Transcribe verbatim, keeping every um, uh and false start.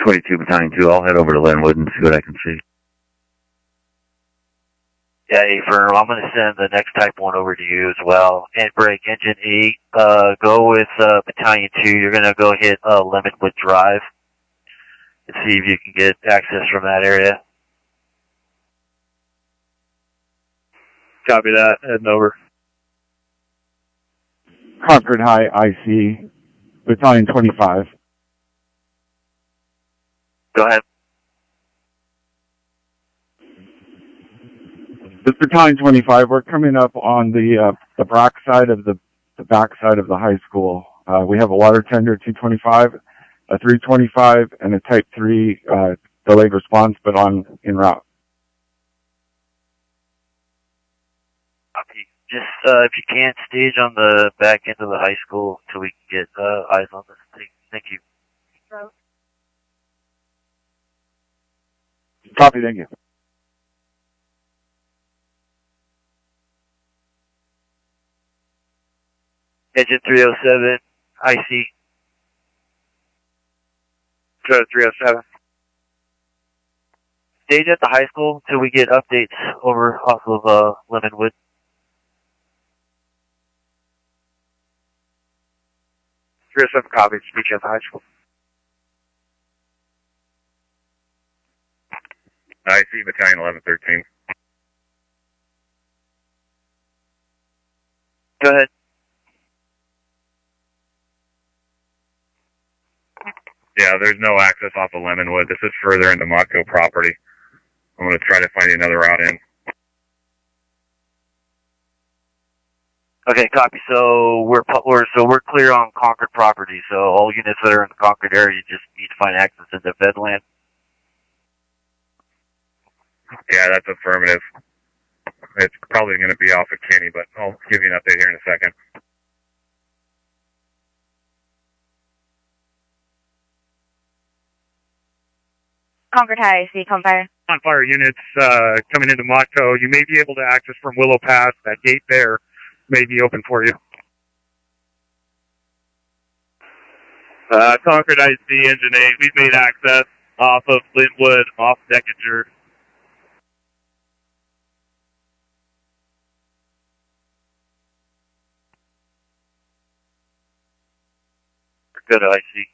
twenty-two Battalion two, I'll head over to Linwood and see what I can see. Yeah, Affirm, I'm going to send the next type one over to you as well. And break engine eight, uh, go with uh, Battalion two. You're going to go hit uh, Linwood Drive and see if you can get access from that area. Copy that, heading over. Concord High, I C, Battalion twenty-five. Go ahead. This is Battalion twenty-five. We're coming up on the uh, the back side of the the back side of the high school. Uh, we have a water tender two twenty-five, a three twenty-five, and a Type three uh, delayed response, but on en route. Copy. Just uh, if you can't, stage on the back end of the high school until we can get uh, eyes on this thing. Thank you. Copy. Thank you. Engine three oh seven, I C. three oh seven. Stage at the high school until we get updates over off of uh, Lemonwood. three oh seven copy, speak at the high school. I C, Battalion eleven thirteen. Go ahead. Yeah, there's no access off of Lemonwood. This is further into Motco property. I'm going to try to find another route in. Okay, copy. So we're, we're so we're clear on Concord property. So all units that are in the Concord area just need to find access into Bedland. Yeah, that's affirmative. It's probably going to be off of Kenny, but I'll give you an update here in a second. Concord High, C, on fire. On fire units uh, coming into Motco. You may be able to access from Willow Pass. That gate there may be open for you. Uh, Concord I C, Engine eight. We've made access off of Linwood, off Decatur. Good, I C.